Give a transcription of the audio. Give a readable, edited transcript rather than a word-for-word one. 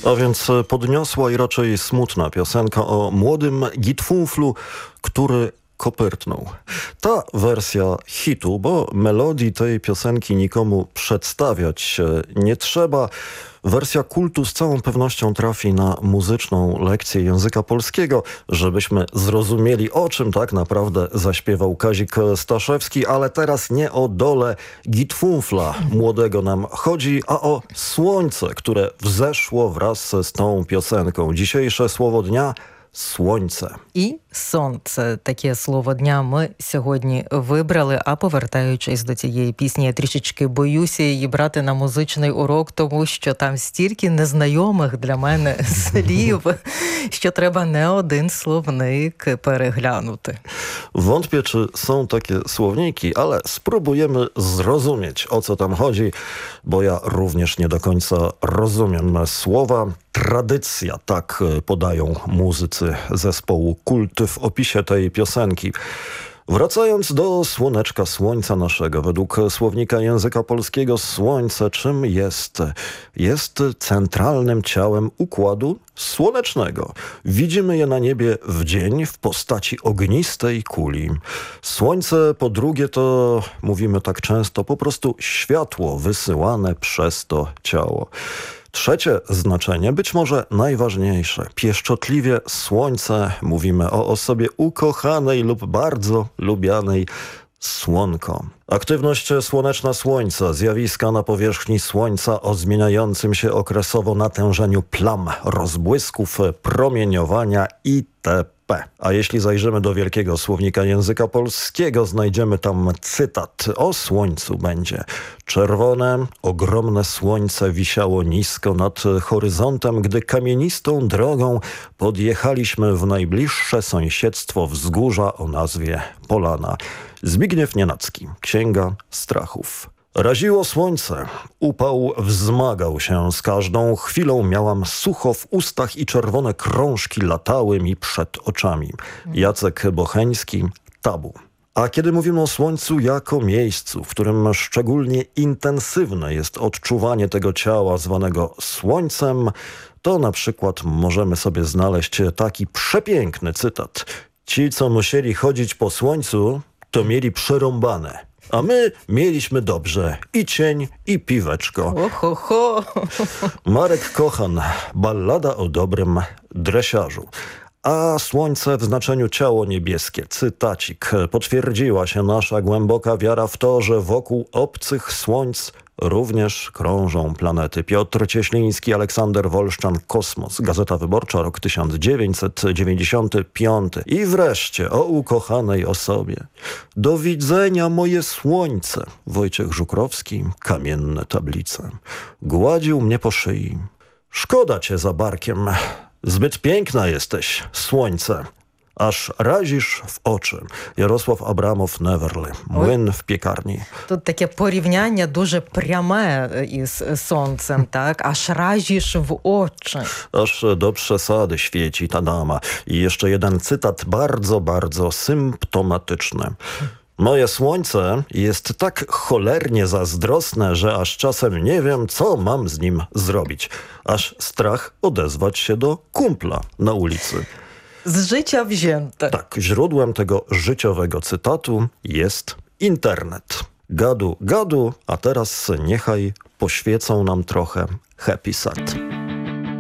A więc podniosła i raczej smutna piosenka o młodym gitfunflu, który kopyrtnął. Ta wersja hitu, bo melodii tej piosenki nikomu przedstawiać nie trzeba. Wersja kultu z całą pewnością trafi na muzyczną lekcję języka polskiego, żebyśmy zrozumieli, o czym tak naprawdę zaśpiewał Kazik Staszewski, ale teraz nie o dole gitfunfla młodego nam chodzi, a o słońce, które wzeszło wraz z tą piosenką. Dzisiejsze słowo dnia – сонце. І сонце. Таке слово дня ми сьогодні вибрали, а повертаючись до цієї пісні, я трішечки боюся її брати на музичний урок, тому що там стільки незнайомих для мене слів, що треба не один словник переглянути. Wątpię, czy są takie słowniki, ale spróbujemy zrozumieć, o co tam chodzi, bo ja również nie do końca rozumiem słowa. Tradycja, tak podają muzycy zespołu Kult w opisie tej piosenki. Wracając do słoneczka, słońca naszego, według słownika języka polskiego słońce czym jest? Jest centralnym ciałem układu słonecznego. Widzimy je na niebie w dzień w postaci ognistej kuli. Słońce po drugie to, mówimy tak często, po prostu światło wysyłane przez to ciało. Trzecie znaczenie, być może najważniejsze. Pieszczotliwie słońce, mówimy o osobie ukochanej lub bardzo lubianej, słonko. Aktywność słoneczna Słońca, zjawiska na powierzchni Słońca o zmieniającym się okresowo natężeniu plam, rozbłysków, promieniowania itp. A jeśli zajrzymy do wielkiego słownika języka polskiego, znajdziemy tam cytat. O słońcu będzie. Czerwone, ogromne słońce wisiało nisko nad horyzontem, gdy kamienistą drogą podjechaliśmy w najbliższe sąsiedztwo wzgórza o nazwie Polana. Zbigniew Nienacki, Księga Strachów. Raziło słońce, upał wzmagał się z każdą chwilą, miałam sucho w ustach i czerwone krążki latały mi przed oczami. Jacek Bocheński, Tabu. A kiedy mówimy o słońcu jako miejscu, w którym szczególnie intensywne jest odczuwanie tego ciała zwanego słońcem, to na przykład możemy sobie znaleźć taki przepiękny cytat. Ci, co musieli chodzić po słońcu, to mieli przerąbane. A my mieliśmy dobrze. I cień, i piweczko. Oho. Marek Kochan, ballada o dobrym dresiarzu. A słońce w znaczeniu ciało niebieskie. Cytacik. Potwierdziła się nasza głęboka wiara w to, że wokół obcych słońc również krążą planety. Piotr Cieśliński, Aleksander Wolszczan, Kosmos. Gazeta Wyborcza, rok 1995. I wreszcie o ukochanej osobie. Do widzenia moje słońce. Wojciech Żukrowski, Kamienne tablice. Gładził mnie po szyi. Szkoda cię za barkiem. Zbyt piękna jesteś, słońce. Aż razisz в очі. Ярослав Абрамов, Неверли. Млин в пікарні. Тут таке порівняння дуже пряме із сонцем, tak? Aż razisz w oczy. Aż do przesady świeci ta dama. I jeszcze jeden cytat bardzo, bardzo symptomatyczny. Moje słońce jest tak cholernie zazdrosne, że aż czasem nie wiem, co mam z nim zrobić. Aż strach odezwać się do kumpla na ulicy. Z życia wzięte. Tak, źródłem tego życiowego cytatu jest internet. Gadu, gadu, a teraz niechaj poświecą nam trochę Happy Sad.